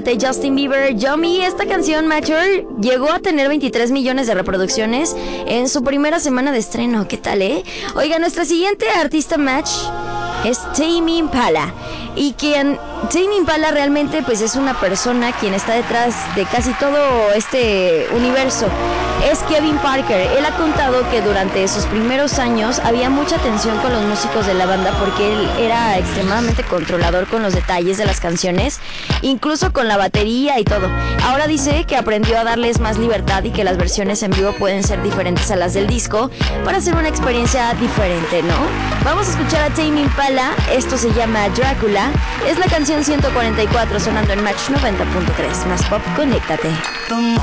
de Justin Bieber, Yummy. Esta canción, Mature, llegó a tener 23 millones de reproducciones en su primera semana de estreno. ¿Qué tal, Oiga, nuestra siguiente artista match es Tame Impala. Y quien Tame Impala realmente pues es una persona quien está detrás de casi todo este universo. Es Kevin Parker. Él ha contado que durante sus primeros años había mucha tensión con los músicos de la banda porque él era extremadamente controlador con los detalles de las canciones, incluso con la batería y todo. Ahora dice que aprendió a darles más libertad y que las versiones en vivo pueden ser diferentes a las del disco para hacer una experiencia diferente, ¿no? Vamos a escuchar a Tame Impala. Esto se llama Drácula. Es la canción 144 sonando en Match 90.3. Más pop, conéctate.